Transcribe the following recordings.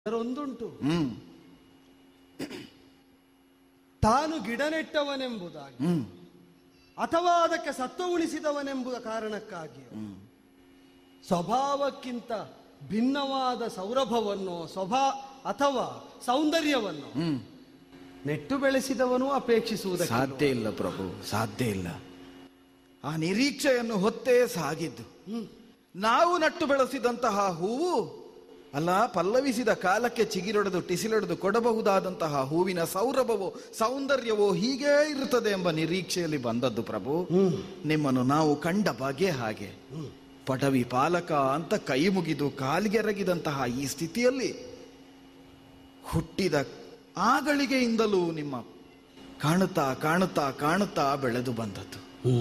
ಅದರೊಂದುಂಟು, ತಾನು ಗಿಡ ನೆಟ್ಟವನೆಂಬುದಾಗಿ ಅಥವಾ ಅದಕ್ಕೆ ಸತ್ವ ಉಳಿಸಿದವನೆಂಬುದ ಕಾರಣಕ್ಕಾಗಿ ಸ್ವಭಾವಕ್ಕಿಂತ ಭಿನ್ನವಾದ ಸೌರಭವನ್ನು ಅಥವಾ ಸೌಂದರ್ಯವನ್ನು ನೆಟ್ಟು ಬೆಳೆಸಿದವನು ಅಪೇಕ್ಷಿಸುವುದಕ್ಕೆ ಸಾಧ್ಯ ಇಲ್ಲ ಪ್ರಭು, ಸಾಧ್ಯ ಇಲ್ಲ. ಆ ನಿರೀಕ್ಷೆಯನ್ನು ಹೊತ್ತೇ ಸಾಗಿದ್ದು. ನಾವು ನಟ್ಟು ಬೆಳೆಸಿದಂತಹ ಹೂವು ಅಲ್ಲ, ಪಲ್ಲವಿಸಿದ ಕಾಲಕ್ಕೆ ಚಿಗಿರೊಡೆದು ಟಿಸಿಲೊಡೆದು ಕೊಡಬಹುದಾದಂತಹ ಹೂವಿನ ಸೌರಭವೋ ಸೌಂದರ್ಯವೋ ಹೀಗೇ ಇರುತ್ತದೆ ಎಂಬ ನಿರೀಕ್ಷೆಯಲ್ಲಿ ಬಂದದ್ದು ಪ್ರಭು. ನಿಮ್ಮನ್ನು ನಾವು ಕಂಡ ಬಗೆ ಹಾಗೆ ಪಟವಿ ಪಾಲಕ ಅಂತ ಕೈ ಮುಗಿದು ಕಾಲಿಗೆರಗಿದಂತಹ ಈ ಸ್ಥಿತಿಯಲ್ಲಿ ಹುಟ್ಟಿದ ಆಗಳಿಗೆಯಿಂದಲೂ ನಿಮ್ಮ ಕಾಣುತ್ತಾ ಕಾಣುತ್ತಾ ಕಾಣುತ್ತಾ ಬೆಳೆದು ಬಂದದ್ದು.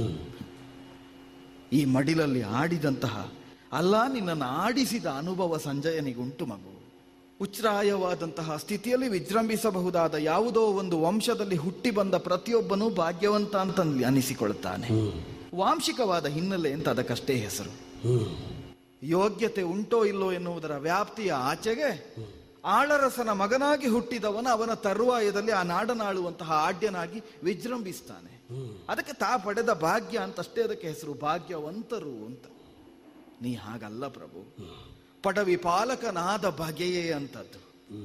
ಈ ಮಡಿಲಲ್ಲಿ ಆಡಿದಂತಹ ಅಲ್ಲ, ನಿನ್ನನ್ನು ಆಡಿಸಿದ ಅನುಭವ ಸಂಜಯನಿಗುಂಟು ಮಗು. ಉಚ್ಛ್ರಾಯವಾದಂತಹ ಸ್ಥಿತಿಯಲ್ಲಿ ವಿಜೃಂಭಿಸಬಹುದಾದ ಯಾವುದೋ ಒಂದು ವಂಶದಲ್ಲಿ ಹುಟ್ಟಿ ಬಂದ ಪ್ರತಿಯೊಬ್ಬನೂ ಭಾಗ್ಯವಂತ ಅಂತ ಅನಿಸಿಕೊಳ್ಳುತ್ತಾನೆ. ವಾಂಶಿಕವಾದ ಹಿನ್ನೆಲೆ ಅಂತ ಅದಕ್ಕಷ್ಟೇ ಹೆಸರು. ಯೋಗ್ಯತೆ ಉಂಟೋ ಇಲ್ಲೋ ಎನ್ನುವುದರ ವ್ಯಾಪ್ತಿಯ ಆಚೆಗೆ ಆಳರಸನ ಮಗನಾಗಿ ಹುಟ್ಟಿದವನ ಅವನ ತರುವಾಯದಲ್ಲಿ ಆ ನಾಡನಾಳುವಂತಹ ಆಡ್ಯನಾಗಿ ವಿಜೃಂಭಿಸ್ತಾನೆ. ಅದಕ್ಕೆ ತಾ ಪಡೆದ ಭಾಗ್ಯ ಅಂತಷ್ಟೇ ಅದಕ್ಕೆ ಹೆಸರು, ಭಾಗ್ಯವಂತರು ಅಂತ. ನೀ ಹಾಗಲ್ಲ ಪ್ರಭು, ಪಟವಿ ಪಾಲಕನಾದ ಬಗೆಯೇ ಅಂತದ್ದು.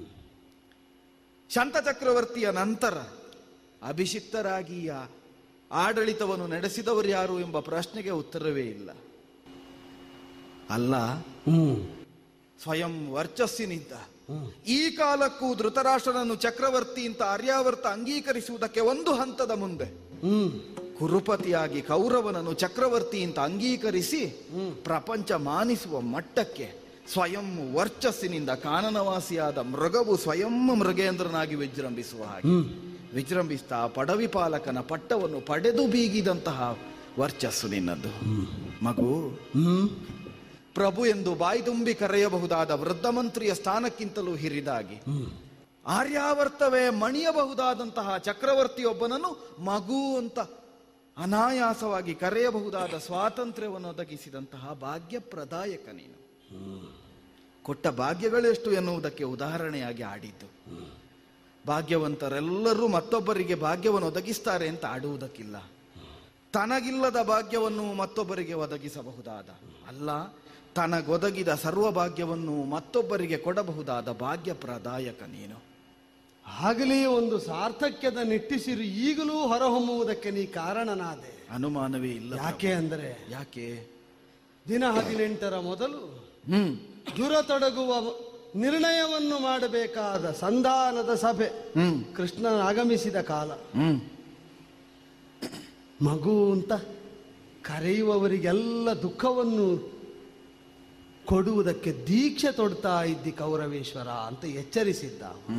ಶಾಂತ ಚಕ್ರವರ್ತಿಯ ನಂತರ ಅಭಿಷಿಕ್ತರಾಗಿ ಆಡಳಿತವನ್ನು ನಡೆಸಿದವರು ಯಾರು ಎಂಬ ಪ್ರಶ್ನೆಗೆ ಉತ್ತರವೇ ಇಲ್ಲ. ಅಲ್ಲ, ಸ್ವಯಂ ವರ್ಚಸ್ಸಿನಿಂದ ಈ ಕಾಲಕ್ಕೂ ಧೃತರಾಷ್ಟ್ರನನ್ನು ಚಕ್ರವರ್ತಿ ಅಂತ ಆರ್ಯಾವರ್ತ ಅಂಗೀಕರಿಸುವುದಕ್ಕೆ ಒಂದು ಹಂತದ ಮುಂದೆ ಕುರುಪತಿಯಾಗಿ ಕೌರವನನ್ನು ಚಕ್ರವರ್ತಿ ಅಂತ ಅಂಗೀಕರಿಸಿ ಪ್ರಪಂಚ ಮಾನಿಸುವ ಮಟ್ಟಕ್ಕೆ ಸ್ವಯಂ ವರ್ಚಸ್ಸಿನಿಂದ ಕಾನನವಾಸಿಯಾದ ಮೃಗವು ಸ್ವಯಂ ಮೃಗೇಂದ್ರನಾಗಿ ವಿಜೃಂಭಿಸುವ ಹಾಗೆ ವಿಜೃಂಭಿಸ್ತಾ ಪಡವಿ ಪಾಲಕನ ಪಟ್ಟವನ್ನು ಪಡೆದು ಬೀಗಿದಂತಹ ವರ್ಚಸ್ಸು ನಿನ್ನದ್ದು ಮಗು. ಪ್ರಭು ಎಂದು ಬಾಯಿ ತುಂಬಿ ಕರೆಯಬಹುದಾದ ವೃದ್ಧ ಮಂತ್ರಿಯ ಸ್ಥಾನಕ್ಕಿಂತಲೂ ಹಿರಿದಾಗಿ ಆರ್ಯಾವರ್ತವೇ ಮಣಿಯಬಹುದಾದಂತಹ ಚಕ್ರವರ್ತಿಯೊಬ್ಬನನ್ನು ಮಗು ಅಂತ ಅನಾಯಾಸವಾಗಿ ಕರೆಯಬಹುದಾದ ಸ್ವಾತಂತ್ರ್ಯವನ್ನು ಒದಗಿಸಿದಂತಹ ಭಾಗ್ಯಪ್ರದಾಯಕ ನೀನು. ಕೊಟ್ಟ ಭಾಗ್ಯಗಳೆಷ್ಟು ಎನ್ನುವುದಕ್ಕೆ ಉದಾಹರಣೆಯಾಗಿ ಆಡಿದ್ದು. ಭಾಗ್ಯವಂತರೆಲ್ಲರೂ ಮತ್ತೊಬ್ಬರಿಗೆ ಭಾಗ್ಯವನ್ನು ಒದಗಿಸ್ತಾರೆ ಅಂತ ಆಡುವುದಕ್ಕಿಲ್ಲ. ತನಗಿಲ್ಲದ ಭಾಗ್ಯವನ್ನು ಮತ್ತೊಬ್ಬರಿಗೆ ಒದಗಿಸಬಹುದಾದ ಅಲ್ಲ, ತನಗೊದಗಿದ ಸರ್ವ ಭಾಗ್ಯವನ್ನು ಮತ್ತೊಬ್ಬರಿಗೆ ಕೊಡಬಹುದಾದ ಭಾಗ್ಯಪ್ರದಾಯಕ ನೀನು. ಆಗಲೇ ಒಂದು ಸಾರ್ಥಕ್ಯದ ನಿಟ್ಟಿಸಿರು ಈಗಲೂ ಹೊರಹೊಮ್ಮುವುದಕ್ಕೆ ನೀ ಕಾರಣನಾದೆ, ಅನುಮಾನವೇ ಇಲ್ಲ. ಯಾಕೆ ಅಂದರೆ ಯಾಕೆ ದಿನ 18ರ ಮೊದಲು ದುರತೊಡಗುವ ನಿರ್ಣಯವನ್ನು ಮಾಡಬೇಕಾದ ಸಂಧಾನದ ಸಭೆ ಕೃಷ್ಣ ಆಗಮಿಸಿದ ಕಾಲ. ಮಗು ಅಂತ ಕರೆಯುವವರಿಗೆಲ್ಲ ದುಃಖವನ್ನು ಕೊಡುವುದಕ್ಕೆ ದೀಕ್ಷೆ ತೊಡ್ತಾ ಇದ್ದಿ ಕೌರವೇಶ್ವರ ಅಂತ ಎಚ್ಚರಿಸಿದ್ದ.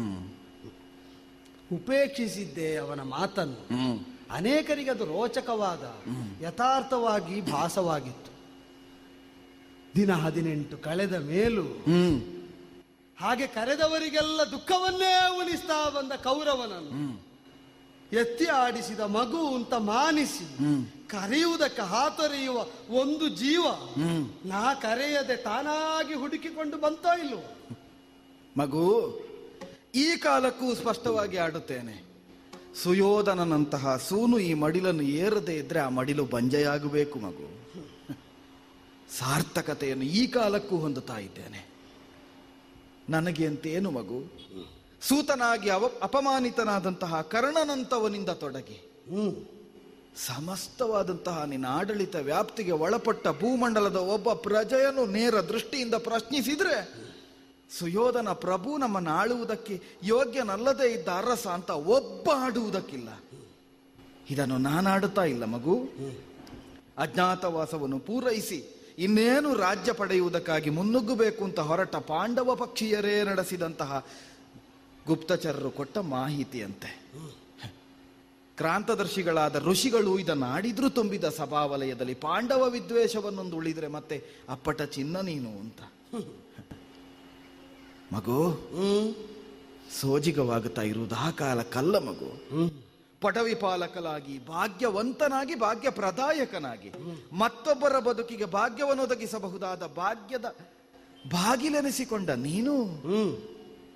ಉಪೇಕ್ಷಿಸಿದ್ದೆ ಅವನ ಮಾತನ್ನು. ಅನೇಕರಿಗೆ ಅದು ರೋಚಕವಾದ ಯಥಾರ್ಥವಾಗಿ ಭಾಸವಾಗಿತ್ತು. ದಿನ 18 ಕಳೆದ ಮೇಲೂ ಹಾಗೆ ಕರೆದವರಿಗೆಲ್ಲ ದುಃಖವನ್ನೇ ಉಳಿಸ್ತಾ ಬಂದ ಕೌರವನನ್ನು ಎತ್ತಿ ಆಡಿಸಿದ ಮಗು ಅಂತ ಮಾನಿಸಿ ಕರೆಯುವುದಕ್ಕೆ ಹಾತೊರೆಯುವ ಒಂದು ಜೀವ ನಾ ಕರೆಯದೆ ತಾನಾಗಿ ಹುಡುಕಿಕೊಂಡು ಬಂತೋ ಇಲ್ವೋ ಮಗು. ಈ ಕಾಲಕ್ಕೂ ಸ್ಪಷ್ಟವಾಗಿ ಆಡುತ್ತೇನೆ, ಸುಯೋಧನನಂತಹ ಸೂನು ಈ ಮಡಿಲನ್ನು ಏರದೇ ಇದ್ರೆ ಆ ಮಡಿಲು ಬಂಜೆಯಾಗಬೇಕು ಮಗು. ಸಾರ್ಥಕತೆಯನ್ನು ಈ ಕಾಲಕ್ಕೂ ಹೊಂದುತ್ತಾ ಇದ್ದೇನೆ. ನನಗೆ ಅಂತೇನು ಮಗು, ಸೂತನಾಗಿ ಅಪಮಾನಿತನಾದಂತಹ ಕರ್ಣನಂತವನಿಂದ ತೊಡಗಿ ಸಮಸ್ತವಾದಂತಹ ನಿನ್ನ ಆಡಳಿತ ವ್ಯಾಪ್ತಿಗೆ ಒಳಪಟ್ಟ ಭೂಮಂಡಲದ ಒಬ್ಬ ಪ್ರಜೆಯನ್ನು ನೇರ ದೃಷ್ಟಿಯಿಂದ ಪ್ರಶ್ನಿಸಿದ್ರೆ ಸುಯೋಧನ ಪ್ರಭು ನಮ್ಮನ್ನು ಆಳುವುದಕ್ಕೆ ಯೋಗ್ಯನಲ್ಲದೆ ಇದ್ದ ಅರಸ ಅಂತ ಒಬ್ಬ ಆಡುವುದಕ್ಕಿಲ್ಲ. ಇದನ್ನು ನಾನಾಡುತ್ತಾ ಇಲ್ಲ ಮಗು. ಅಜ್ಞಾತವಾಸವನ್ನು ಪೂರೈಸಿ ಇನ್ನೇನು ರಾಜ್ಯ ಪಡೆಯುವುದಕ್ಕಾಗಿ ಮುನ್ನುಗ್ಗಬೇಕು ಅಂತ ಹೊರಟ ಪಾಂಡವ ಪಕ್ಷೀಯರೇ ನಡೆಸಿದಂತಹ ಗುಪ್ತಚರರು ಕೊಟ್ಟ ಮಾಹಿತಿಯಂತೆ ಕ್ರಾಂತದರ್ಶಿಗಳಾದ ಋಷಿಗಳು ಇದನ್ನು ಆಡಿದ್ರೂ ತುಂಬಿದ ಸಭಾವಲಯದಲ್ಲಿ ಪಾಂಡವ ವಿದ್ವೇಷವನ್ನೊಂದು ಉಳಿದ್ರೆ ಮತ್ತೆ ಅಪ್ಪಟ ಚಿನ್ನ ನೀನು ಅಂತ ಮಗು. ಸೋಜಿಗವಾಗುತ್ತಾ ಇರುವುದು ಆ ಕಾಲಕ್ಕಲ್ಲ ಮಗು. ಪಟವಿ ಪಾಲಕನಾಗಿ ಭಾಗ್ಯವಂತನಾಗಿ ಭಾಗ್ಯ ಪ್ರದಾಯಕನಾಗಿ ಮತ್ತೊಬ್ಬರ ಬದುಕಿಗೆ ಭಾಗ್ಯವನ್ನು ಒದಗಿಸಬಹುದಾದ ಭಾಗ್ಯದ ಬಾಗಿಲೆನಿಸಿಕೊಂಡ ನೀನು